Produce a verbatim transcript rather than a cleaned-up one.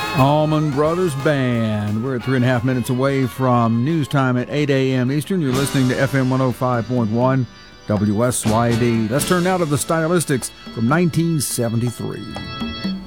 Allman Brothers Band. We're at three and a half minutes away from news time at eight a.m. Eastern. You're listening to F M one oh five point one W S Y D. Let's turn now to the Stylistics from nineteen seventy-three.